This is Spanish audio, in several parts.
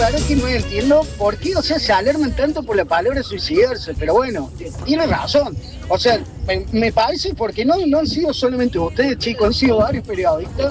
verdad que no entiendo por qué, o sea, se alarman tanto por la palabra suicidarse, pero bueno, tiene razón. O sea, me parece, porque no han sido solamente ustedes, chicos, han sido varios periodistas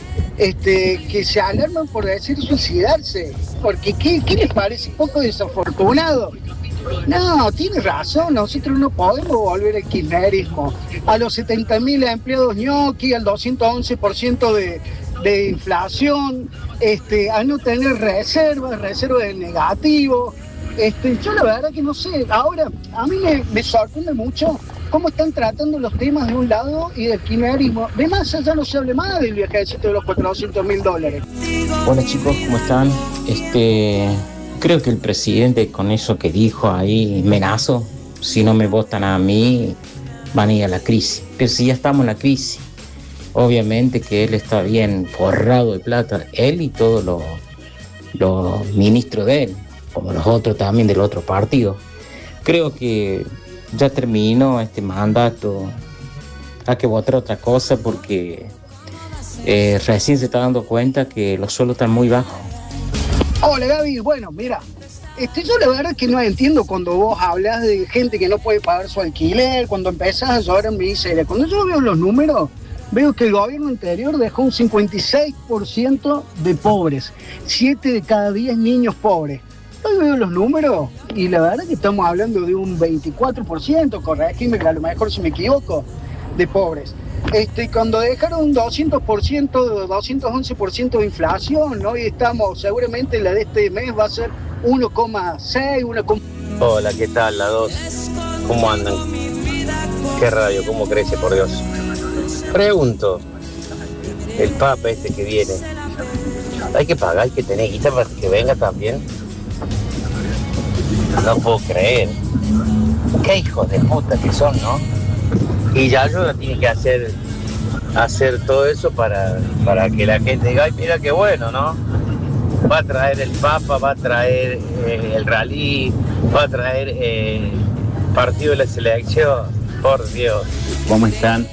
que se alarman por decir suicidarse. Porque, ¿qué les parece? Un poco desafortunado. No, tiene razón, nosotros no podemos volver al kirchnerismo. A los 70.000 empleados ñoqui, al 211% de inflación, a no tener reservas de negativo. Yo la verdad que no sé, ahora a mí me sorprende mucho cómo están tratando los temas de un lado y del kirchnerismo. De más allá no se hable más del viajecito de los $400.000. Hola chicos, ¿cómo están? Creo que el presidente con eso que dijo ahí, amenazó, si no me votan a mí, van a ir a la crisis. Pero si ya estamos en la crisis, obviamente que él está bien forrado de plata, él y todos los ministros de él, como los otros también del otro partido. Creo que ya terminó este mandato, hay que votar otra cosa porque recién se está dando cuenta que los sueldos están muy bajos. Hola Gaby, bueno, mira, yo la verdad que no entiendo cuando vos hablas de gente que no puede pagar su alquiler, cuando empezás a llorar en miseria. Cuando yo veo los números, veo que el gobierno anterior dejó un 56% de pobres, 7 de cada 10 niños pobres. Hoy veo los números y la verdad que estamos hablando de un 24%, corregime que a lo mejor si me equivoco, de pobres. Cuando dejaron un 200%, 211% de inflación, ¿no? Y estamos, seguramente la de este mes va a ser 1,6, Hola, ¿qué tal? La 2. ¿Cómo andan? ¿Qué radio? ¿Cómo crece, por Dios? Pregunto, el Papa que viene, ¿hay que pagar, hay que tener guita para que venga también? No puedo creer. Qué hijos de puta que son, ¿no? Y ya yo tiene que hacer todo eso para que la gente diga, ay, mira qué bueno, ¿no? Va a traer el Papa, va a traer el rally, va a traer partido de la selección, por Dios. ¿Cómo están?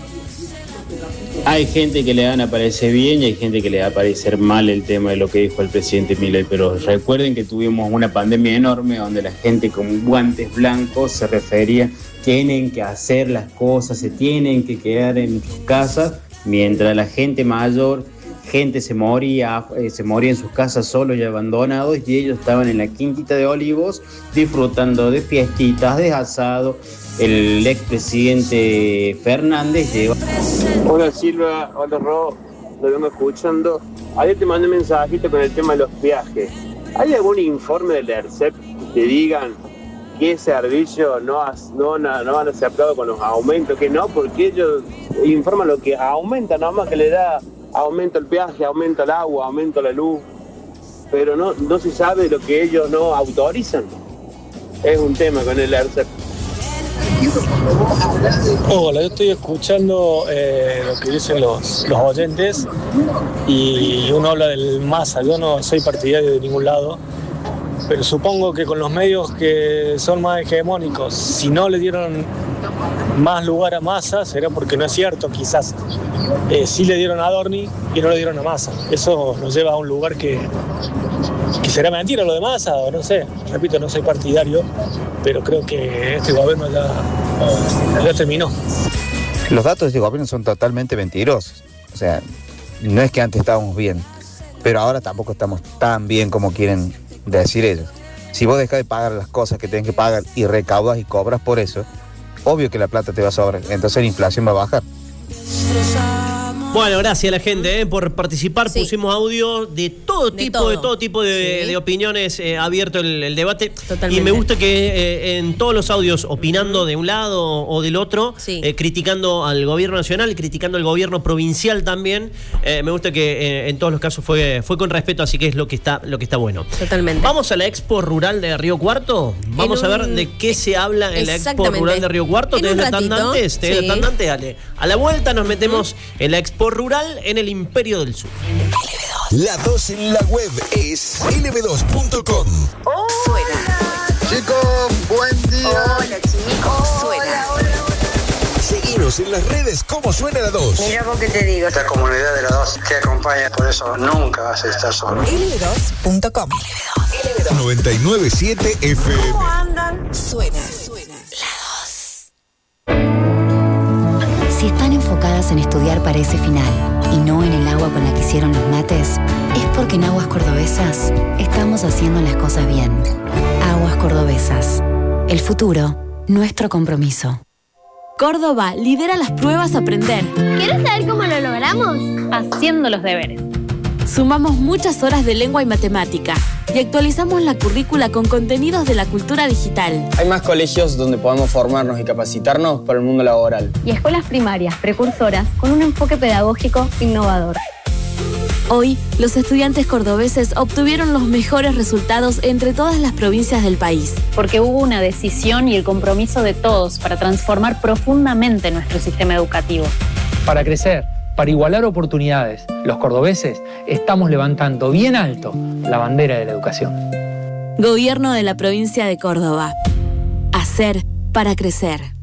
Hay gente que le van a parecer bien y hay gente que le va a parecer mal el tema de lo que dijo el presidente Milei, pero recuerden que tuvimos una pandemia enorme donde la gente con guantes blancos se refería, tienen que hacer las cosas, se tienen que quedar en sus casas, mientras la gente mayor, gente se moría en sus casas solos y abandonados, y ellos estaban en la Quintita de Olivos disfrutando de fiestitas, de asado. El expresidente Fernández llegó. Hola Silva, hola Ro, lo vengo escuchando. Ayer te mandé un mensajito con el tema de los viajes. ¿Hay algún informe del ERCEP que digan que ese servicio no van a ser aprobados con los aumentos? Que no, porque ellos informan lo que aumenta, nada más que le da aumento el viaje, aumenta el agua, aumenta la luz, pero no se sabe lo que ellos no autorizan. Es un tema con el ERCEP. Hola, yo estoy escuchando lo que dicen los oyentes y uno habla del Massa. Yo no soy partidario de ningún lado, pero supongo que con los medios que son más hegemónicos, si no le dieron más lugar a Massa, será porque no es cierto, quizás. Sí le dieron a Adorni y no le dieron a Massa. Eso nos lleva a un lugar que será mentira lo de Massa, o no sé. Repito, no soy partidario, pero creo que este gobierno ya terminó. Los datos de este gobierno son totalmente mentirosos. O sea, no es que antes estábamos bien, pero ahora tampoco estamos tan bien como quieren decir ellos. Si vos dejás de pagar las cosas que tenés que pagar y recaudas y cobras por eso, obvio que la plata te va a sobrar, entonces la inflación va a bajar. Bueno, gracias a la gente por participar. Sí. Pusimos audio de todo tipo de opiniones, abierto el debate. Totalmente. Y me gusta que en todos los audios, opinando de un lado o del otro, criticando al gobierno nacional y criticando al gobierno provincial también. Me gusta que en todos los casos fue con respeto, así que es lo que está bueno. Totalmente. Vamos a la Expo Rural de Río Cuarto. Vamos a ver de qué se habla en la Expo Rural de Río Cuarto. ¿Te ves tan antes? Dale. A la vuelta nos metemos en la Expo Rural en el Imperio del Sur. La 2 en la web es lb2.com. Suena. Chicos, buen día. Hola, chicos. Suena. Seguinos en las redes como suena la 2. Mira vos que te digo. Esta comunidad de la 2 te acompaña, por eso nunca vas a estar solo. lb2.com. 997 FM. ¿Cómo andan? Suena. La 2. Si están enfocadas en estudiar para ese final y no en el agua con la que hicieron los mates, es porque en Aguas Cordobesas estamos haciendo las cosas bien. Aguas Cordobesas. El futuro, nuestro compromiso. Córdoba lidera las pruebas Aprender. ¿Quieres saber cómo lo logramos? Haciendo los deberes. Sumamos muchas horas de lengua y matemática y actualizamos la currícula con contenidos de la cultura digital. Hay más colegios donde podamos formarnos y capacitarnos para el mundo laboral. Y escuelas primarias, precursoras, con un enfoque pedagógico innovador. Hoy, los estudiantes cordobeses obtuvieron los mejores resultados entre todas las provincias del país. Porque hubo una decisión y el compromiso de todos para transformar profundamente nuestro sistema educativo. Para crecer, para igualar oportunidades, los cordobeses estamos levantando bien alto la bandera de la educación. Gobierno de la provincia de Córdoba. Hacer para crecer.